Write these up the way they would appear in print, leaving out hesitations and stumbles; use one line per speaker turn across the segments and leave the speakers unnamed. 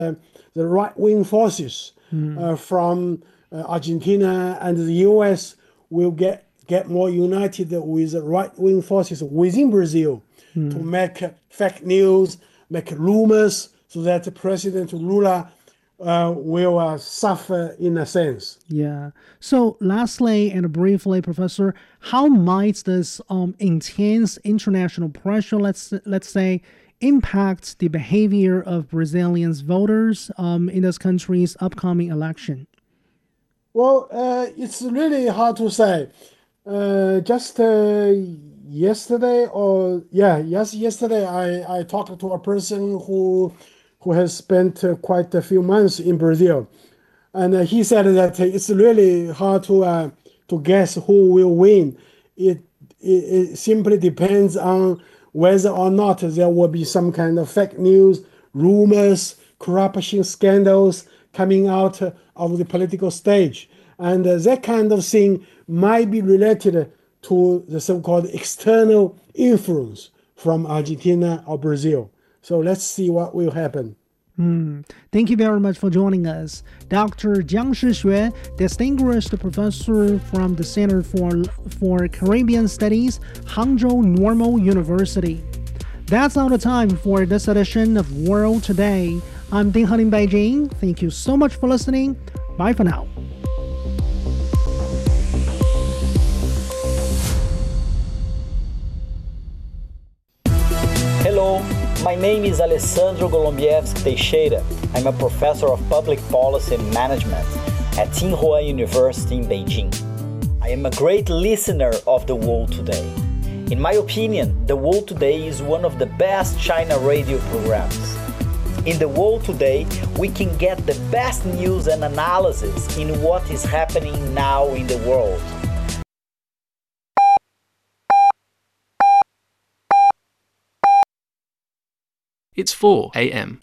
the right-wing forces from Argentina and the U.S. will get more united with the right-wing forces within Brazil to make fake news, make rumors, so that President Lula will suffer in a sense.
Yeah. So lastly and briefly, Professor, how might this intense international pressure, let's say, impact the behavior of Brazilian voters in this country's upcoming election?
Well, it's really hard to say. Just yesterday, I talked to a person who has spent quite a few months in Brazil, and he said that it's really hard to guess who will win. It simply depends on whether or not there will be some kind of fake news, rumors, corruption scandals coming out of the political stage. And that kind of thing might be related to the so-called external influence from Argentina or Brazil. So let's see what will happen.
Thank you very much for joining us. Dr. Jiang Shixue, Distinguished Professor from the Center for Caribbean Studies, Hangzhou Normal University. That's all the time for this edition of World Today. I'm Ding Han in Beijing. Thank you so much for listening. Bye for now.
Hello, my name is Alessandro Golombiewski Teixeira. I'm a professor of public policy and management at Tsinghua University in Beijing. I am a great listener of The World Today. In my opinion, The World Today is one of the best China radio programs. In The World Today, we can get the best news and analysis in what is happening now in the world.
It's 4 a.m.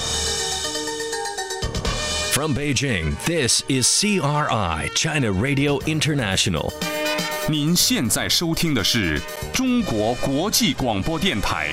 From Beijing, this is CRI, China Radio International.
您现在收听的是中国国际广播电台。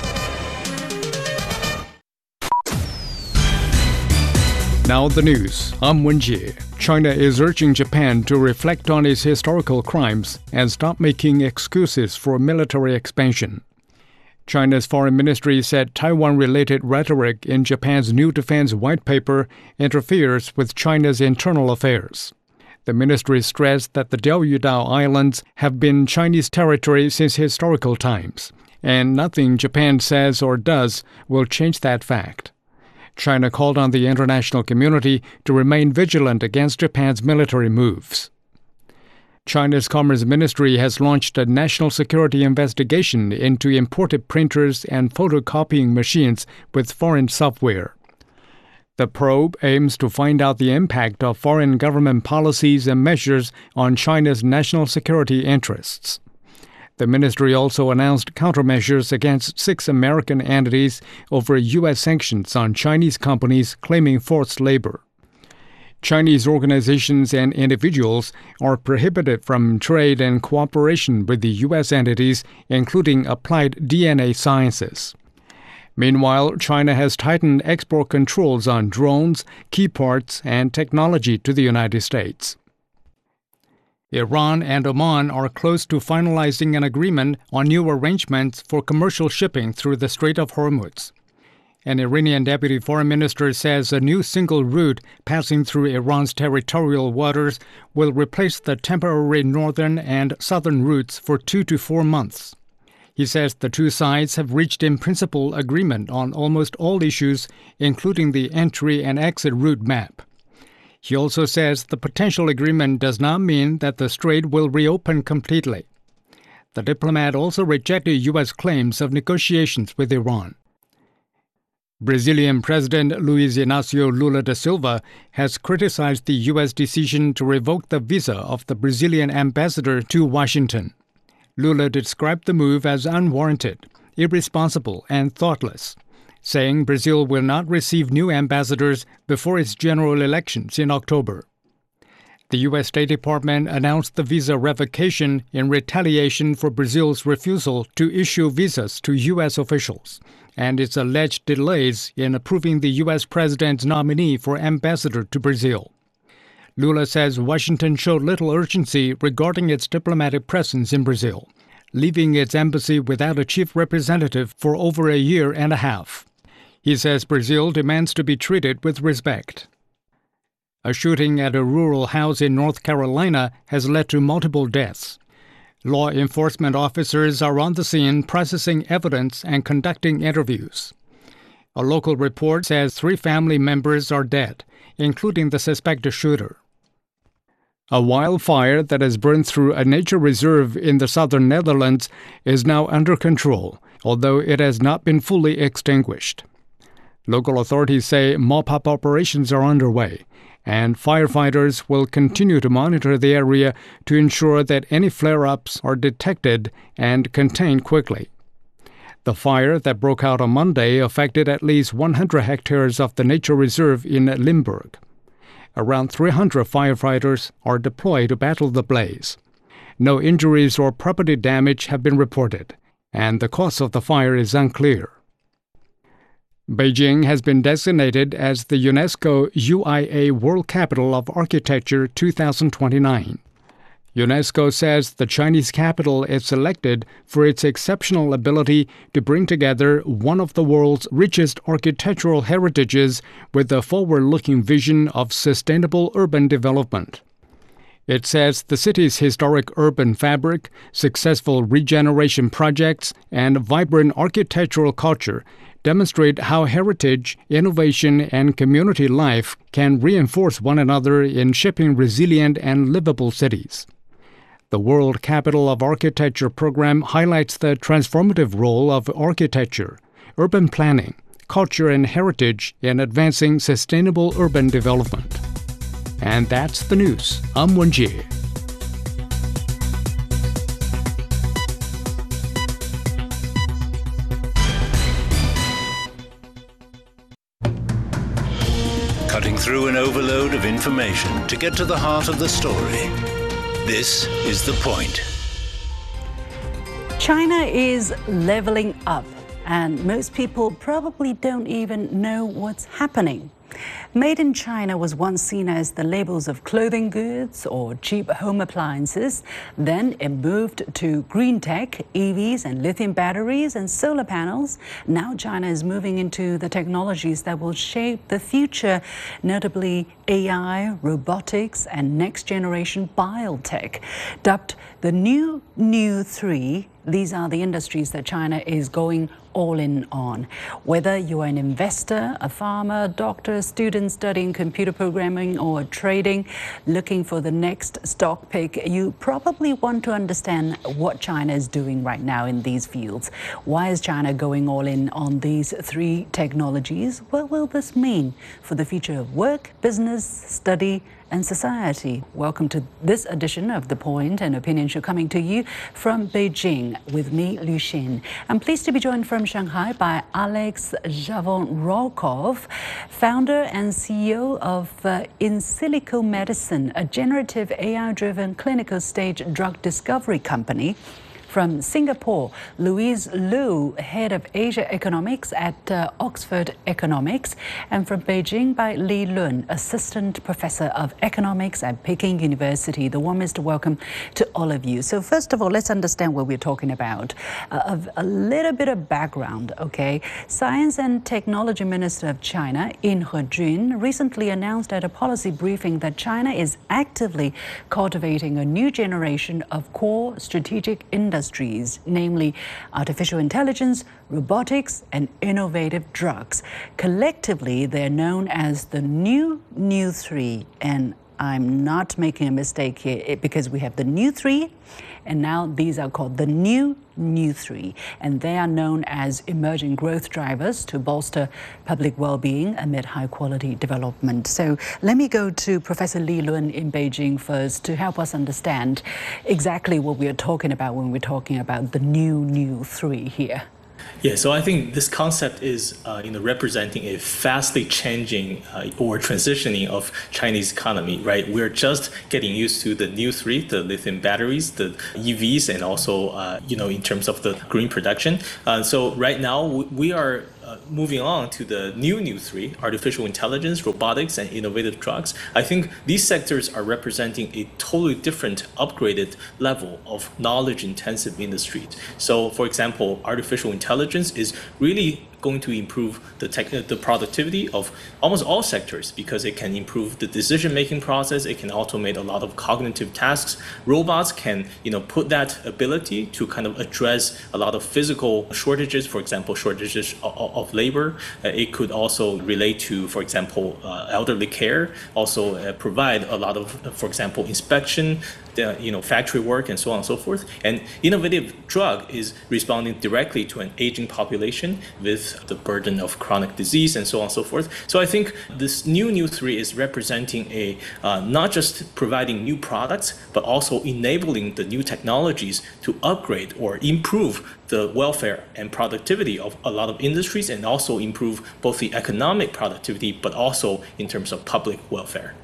Now the news. I'm Wen Jie. China is urging Japan to reflect on its historical crimes and stop making excuses for military expansion. China's foreign ministry said Taiwan-related rhetoric in Japan's new defense white paper interferes with China's internal affairs. The ministry stressed that the Diaoyudao Islands have been Chinese territory since historical times, and nothing Japan says or does will change that fact. China called on the international community to remain vigilant against Japan's military moves. China's Commerce Ministry has launched a national security investigation into imported printers and photocopying machines with foreign software. The probe aims to find out the impact of foreign government policies and measures on China's national security interests. The ministry also announced countermeasures against 6 American entities over U.S. sanctions on Chinese companies claiming forced labor. Chinese organizations and individuals are prohibited from trade and cooperation with the U.S. entities, including Applied DNA Sciences. Meanwhile, China has tightened export controls on drones, key parts, and technology to the United States. Iran and Oman are close to finalizing an agreement on new arrangements for commercial shipping through the Strait of Hormuz. An Iranian deputy foreign minister says a new single route passing through Iran's territorial waters will replace the temporary northern and southern routes for 2 to 4 months. He says the two sides have reached in principle agreement on almost all issues, including the entry and exit route map. He also says the potential agreement does not mean that the strait will reopen completely. The diplomat also rejected U.S. claims of negotiations with Iran. Brazilian President Luiz Inácio Lula da Silva has criticized the U.S. decision to revoke the visa of the Brazilian ambassador to Washington. Lula described the move as unwarranted, irresponsible, and thoughtless, saying Brazil will not receive new ambassadors before its general elections in October. The U.S. State Department announced the visa revocation in retaliation for Brazil's refusal to issue visas to U.S. officials, and its alleged delays in approving the U.S. president's nominee for ambassador to Brazil. Lula says Washington showed little urgency regarding its diplomatic presence in Brazil, leaving its embassy without a chief representative for over a year and a half. He says Brazil demands to be treated with respect. A shooting at a rural house in North Carolina has led to multiple deaths. Law enforcement officers are on the scene processing evidence and conducting interviews. A local report says 3 family members are dead, including the suspected shooter. A wildfire that has burned through a nature reserve in the southern Netherlands is now under control, although it has not been fully extinguished. Local authorities say mop-up operations are underway, and firefighters will continue to monitor the area to ensure that any flare-ups are detected and contained quickly. The fire that broke out on Monday affected at least 100 hectares of the nature reserve in Limburg. Around 300 firefighters are deployed to battle the blaze. No injuries or property damage have been reported, and the cause of the fire is unclear. Beijing has been designated as the UNESCO UIA World Capital of Architecture 2029. UNESCO says the Chinese capital is selected for its exceptional ability to bring together one of the world's richest architectural heritages with a forward-looking vision of sustainable urban development. It says the city's historic urban fabric, successful regeneration projects, and vibrant architectural culture demonstrate how heritage, innovation, and community life can reinforce one another in shaping resilient and livable cities. The World Capital of Architecture program highlights the transformative role of architecture, urban planning, culture, and heritage in advancing sustainable urban development. And that's the news. I'm Wenjie.
Cutting through an overload of information to get to the heart of the story. This is The Point.
China is leveling up, and most people probably don't even know what's happening. Made in China was once seen as the labels of clothing goods or cheap home appliances. Then it moved to green tech, EVs and lithium batteries and solar panels. Now China is moving into the technologies that will shape the future, notably AI, robotics and next generation biotech. Dubbed the new 3, these are the industries that China is going all in on. Whether you're an investor, a farmer, doctor, student studying computer programming or trading, looking for the next stock pick, you probably want to understand what China is doing right now in these fields. Why is China going all in on these 3 technologies? What will this mean for the future of work, business, study, and society? Welcome to this edition of The Point, an opinion show coming to you from Beijing with me, Lu Xin. I'm pleased to be joined from Shanghai by Alex Zhavorokov, founder and CEO of In Silico Medicine, a generative AI-driven clinical stage drug discovery company. From Singapore, Louise Liu, head of Asia Economics at Oxford Economics. And from Beijing by Li Lun, assistant professor of economics at Peking University. The warmest welcome to all of you. So first of all, let's understand what we're talking about. A little bit of background, okay? Science and Technology Minister of China, Yin He-jun, recently announced at a policy briefing that China is actively cultivating a new generation of core strategic industries, namely artificial intelligence, robotics, and innovative drugs. Collectively, they're known as the new 3. And I'm not making a mistake here because we have the new 3, and now these are called the new 3. And they are known as emerging growth drivers to bolster public well-being amid high-quality development. So let me go to Professor Li Lun in Beijing first to help us understand exactly what we are talking about when we're talking about the new 3 here.
Yeah, so I think this concept is, representing a fastly changing or transitioning of Chinese economy, right? We're just getting used to the new three, the lithium batteries, the EVs, and also, in terms of the green production. So right now we are moving on to the new three, artificial intelligence, robotics, and innovative drugs. I think these sectors are representing a totally different upgraded level of knowledge-intensive industry. So, for example, artificial intelligence is really going to improve the productivity of almost all sectors because it can improve the decision-making process. It can automate a lot of cognitive tasks. Robots can, put that ability to kind of address a lot of physical shortages, for example, shortages of labor. It could also relate to, for example, elderly care, also provide a lot of, for example, inspection, factory work, and so on and so forth. And innovative drug is responding directly to an aging population with the burden of chronic disease and so on and so forth. So I think this new three is representing a not just providing new products, but also enabling the new technologies to upgrade or improve the welfare and productivity of a lot of industries, and also improve both the economic productivity, but also in terms of public welfare.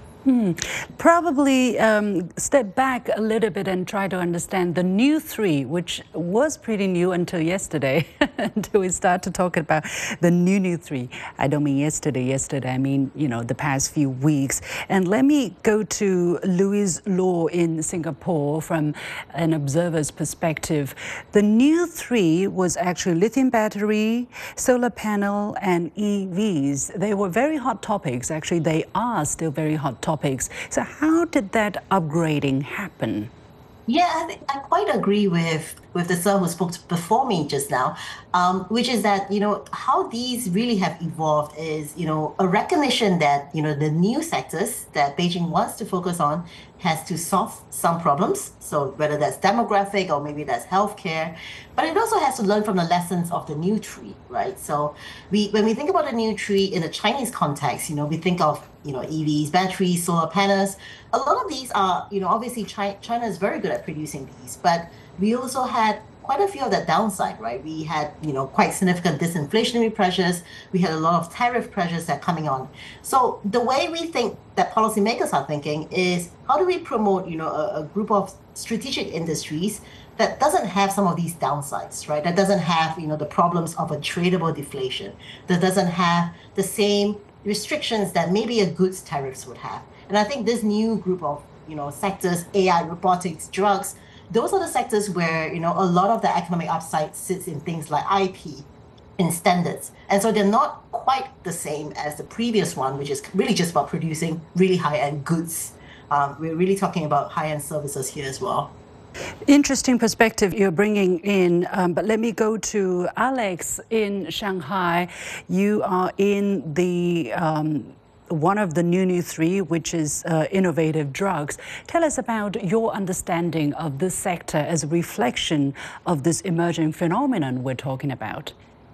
Probably step back a little bit and try to understand the new three, which was pretty new until yesterday, until we start to talk about the new three. I don't mean yesterday, I mean, the past few weeks. And let me go to Louis Law in Singapore from an observer's perspective. The new three was actually lithium battery, solar panel, and EVs. They were very hot topics. Actually, they are still very hot topics. So how did that upgrading happen?
Yeah, I quite agree with the sir who spoke before me just now, which is that, how these really have evolved is, a recognition that, the new sectors that Beijing wants to focus on has to solve some problems. So whether that's demographic or maybe that's healthcare, but it also has to learn from the lessons of the new tree, right? So when we think about the new tree in a Chinese context, we think of, EVs, batteries, solar panels. A lot of these are, obviously China is very good at producing these, but we also had quite a few of that downside, right? We had, quite significant disinflationary pressures. We had a lot of tariff pressures that are coming on. So the way we think that policymakers are thinking is, how do we promote, a group of strategic industries that doesn't have some of these downsides, right? That doesn't have, the problems of a tradable deflation, that doesn't have the same restrictions that maybe a goods tariffs would have. And I think this new group of, sectors, AI, robotics, drugs, those are the sectors where, a lot of the economic upside sits in things like IP, in standards. And so they're not quite the same as the previous one, which is really just about producing really high-end goods. We're really talking about high-end services here as well.
Interesting perspective you're bringing in, but let me go to Alex in Shanghai. You are in the one of the new three, which is innovative drugs. Tell us about your understanding of this sector as a reflection of this emerging phenomenon we're talking about.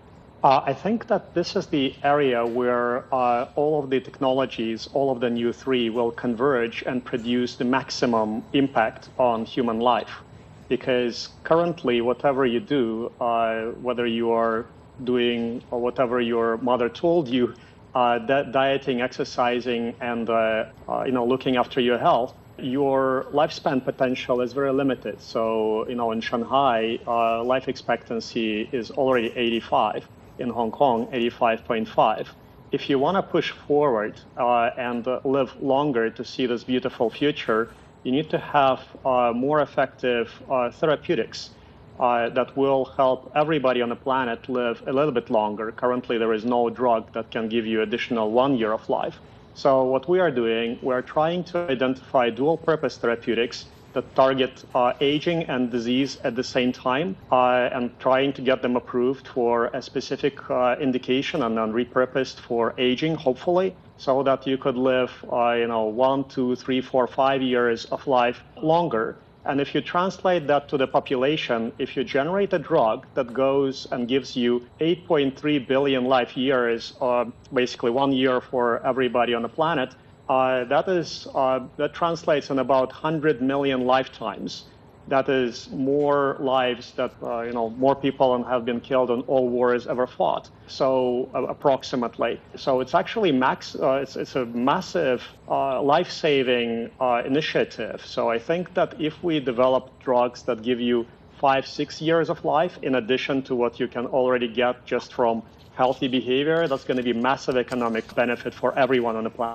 I think that this is the area where all of the technologies, all of the new three will converge and produce the maximum impact on human life. Because currently, whatever you do, whether you are doing or whatever your mother told you, dieting, exercising, and looking after your health, your lifespan potential is very limited. So, in Shanghai, life expectancy is already 85. In Hong Kong, 85.5. If you want to push forward and live longer to see this beautiful future, you need to have more effective therapeutics that will help everybody on the planet live a little bit longer. Currently, there is no drug that can give you additional 1 year of life. So what we are doing, we're trying to identify dual-purpose therapeutics that target aging and disease at the same time, and trying to get them approved for a specific indication and then repurposed for aging, hopefully, so that you could live, 1, 2, 3, 4, 5 years of life longer. And if you translate that to the population, if you generate a drug that goes and gives you 8.3 billion life years, basically 1 year for everybody on the planet, that translates in about 100 million lifetimes. That is more lives that, more people have been killed in all wars ever fought. So approximately. So it's actually it's a massive life-saving initiative. So I think that if we develop drugs that give you 5-6 years of life, in addition to what you can already get just from healthy behavior, that's going to be massive economic benefit for everyone on the planet.